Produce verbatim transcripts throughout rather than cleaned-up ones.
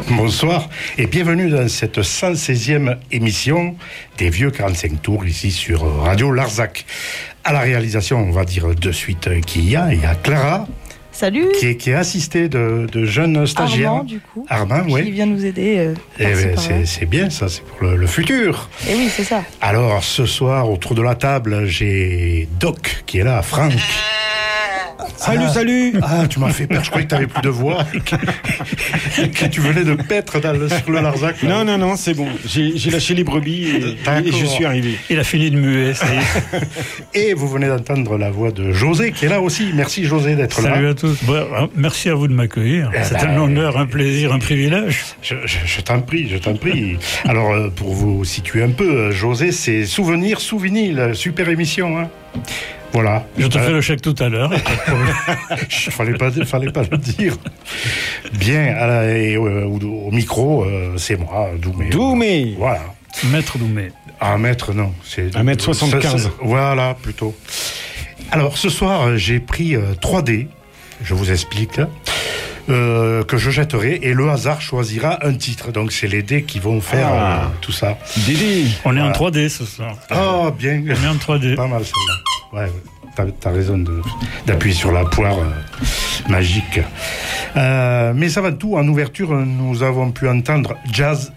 Bonsoir et bienvenue dans cette cent seizième émission des Vieux quarante-cinq tours ici sur Radio Larzac. À la réalisation, on va dire de suite qui il y a. Il y a Clara. Salut. Qui est, qui est assistée de, de jeunes stagiaires. Armand, du coup. Armand, oui. Qui vient nous aider. Euh, eh ben, c'est, c'est bien, ça, c'est pour le, le futur. Et oui, c'est ça. Alors, ce soir, autour de la table, j'ai Doc qui est là, Franck. Salut, ah, salut. Ah, tu m'as fait peur, je croyais que tu n'avais plus de voix. que, que tu venais de paître dans le, sur le Larzac. Là. Non, non, non, c'est bon. J'ai, j'ai lâché les brebis et, et je suis arrivé. Il a fini de muer, ça y est. Et vous venez d'entendre la voix de José, qui est là aussi. Merci, José, d'être Salut là. Salut à tous. Bon, merci à vous de m'accueillir. Eh c'est ben, un honneur, un plaisir, un privilège. Je, je, je t'en prie, je t'en prie. Alors, pour vous situer un peu, José, c'est Souvenir sous vinyle. Super émission, hein. Voilà. Je te euh... fais le chèque tout à l'heure. Il fallait pas, fallait pas le dire. Bien, et, euh, au, au micro, euh, c'est moi, Doumé. Doumé. Voilà. Maître Doumé. Ah, maître, non. C'est un mètre soixante-quinze. Voilà, plutôt. Alors, ce soir, j'ai pris euh, trois dés. Je vous explique. Euh, que je jetterai et le hasard choisira un titre. Donc c'est les dés qui vont faire ah. euh, tout ça. Dédé. On voilà. est en trois D ce soir. Oh bien. On est en trois D. Pas mal celle-là. Ouais, t'as, t'as raison de, d'appuyer sur la poire euh, magique. Euh, mais avant tout, en ouverture, nous avons pu entendre jazz.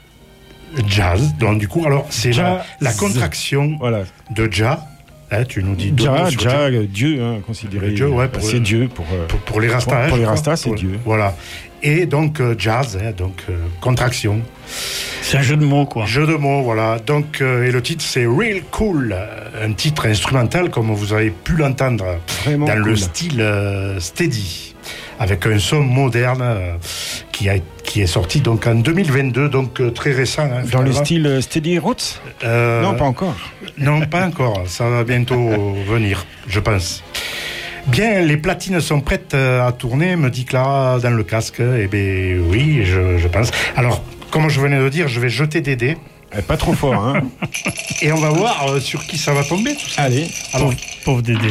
Jazz. Donc du coup, alors c'est la, la contraction voilà. de jazz. Hein, tu nous dis Jah, Jah, Dieu, hein, considéré. Dieu, ouais, pour, c'est Dieu pour, pour, pour les Rastas. Pour, pour les Rastas, c'est pour, Dieu. Voilà. Et donc, euh, jazz, hein, donc euh, contraction. C'est un jeu de mots, quoi. Jeu de mots, voilà. Donc, euh, et le titre, c'est Real Cool. Un titre instrumental, comme vous avez pu l'entendre, Vraiment dans cool. le style euh, steady, avec un son moderne euh, qui, a, qui est sorti donc en deux mille vingt-deux, donc euh, très récent. Hein, dans le style euh, steady roots euh, Non, pas encore. Non, pas encore. Ça va bientôt venir, je pense. Bien, les platines sont prêtes à tourner, me dit Clara dans le casque. Eh bien, oui, je, je pense. Alors, comme je venais de dire, je vais jeter des dés. Eh, pas trop fort, hein. Et on va voir euh, sur qui ça va tomber, tout ça. Allez. Alors, pauvre, pauvre Dédé.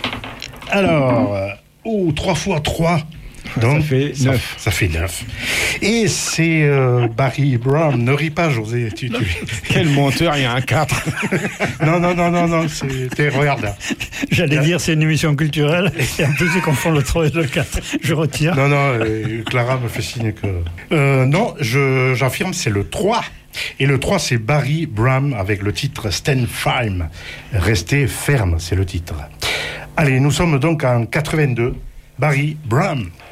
Alors, euh, oh, trois fois trois. Donc, ça fait neuf. Ça, ça fait neuf. Et c'est euh, Barry Brown. Ne ris pas, José. Tu, tu... Quel menteur, il y a un quatre. non, non, non, non, non. C'est... Regarde. J'allais dire c'est une émission culturelle. Et en plus, ils confondent le trois et le quatre. Je retire. Non, non. Euh, Clara me fait signe que... Euh, non, je, j'affirme, c'est le trois. Et le trois, c'est Barry Brown avec le titre Stand Firm. Restez ferme, c'est le titre. Allez, nous sommes donc en quatre-vingt-deux. Barry Brown.